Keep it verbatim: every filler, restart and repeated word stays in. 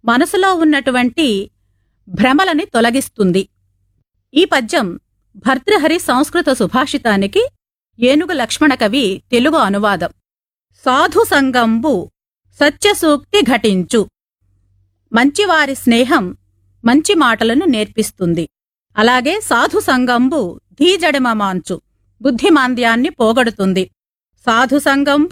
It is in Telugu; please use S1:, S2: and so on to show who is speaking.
S1: మనసులో ఉన్నటువంటి భ్రమలని తొలగిస్తుంది. ఈ పద్యం భర్తృహరి సంస్కృత సుభాషితానికి ఏనుగు లక్ష్మణ కవి తెలుగు అనువాదం. సాధు సంగంబు సత్యసూక్తి ఘటించు. మంచివారి స్నేహం మంచి మాటలను నేర్పిస్తుంది. అలాగే సాధు సంగంబు ధీజడిమ మాంచు, బుద్ధిమాంద్యాన్ని పోగొడుతుంది. సాధు సంగం